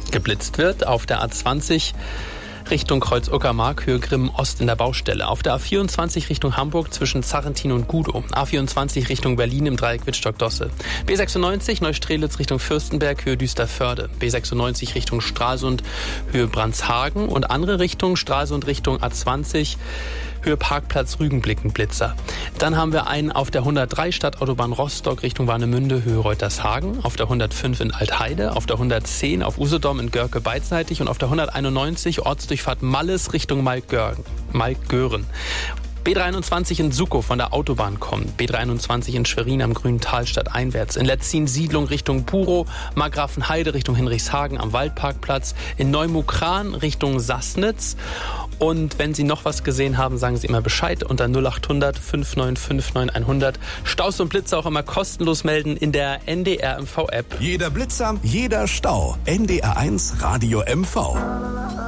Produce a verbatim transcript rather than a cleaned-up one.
geblitzt wird. Auf der A zwanzig Richtung Kreuz-Uckermark, Höhe Grimmen-Ost in der Baustelle. Auf der A vierundzwanzig Richtung Hamburg zwischen Zarrentin und Gudow. A vierundzwanzig Richtung Berlin im Dreieck Wittstock-Dosse. B sechsundneunzig Neustrelitz Richtung Fürstenberg, Höhe Düsterförde. B sechsundneunzig Richtung Stralsund, Höhe Brandshagen. Und andere Richtung Stralsund Richtung A zwanzig, Höhe Parkplatz Rügenblicken-Blitzer. Dann haben wir einen auf der hundertdrei Stadtautobahn Rostock Richtung Warnemünde, Höhe Reutershagen. Auf der hundertfünf in Altheide. Auf der hundertzehn auf Usedom in Görke beidseitig. Und auf der hunderteinundneunzig Ortsdurchfahrt Malles Richtung Maltgören. B dreiundzwanzig in Suckow von der Autobahn kommt. B dreiundzwanzig in Schwerin am Grünen Talstadt einwärts. In Letzin Siedlung Richtung Burow. Markgrafenheide Richtung Hinrichshagen am Waldparkplatz. In Neumukran Richtung Sassnitz. Und wenn Sie noch was gesehen haben, sagen Sie immer Bescheid unter null achthundert fünf neun fünf neun hundert. Staus und Blitze auch immer kostenlos melden in der N D R M V App. Jeder Blitzer, jeder Stau. N D R eins Radio M V.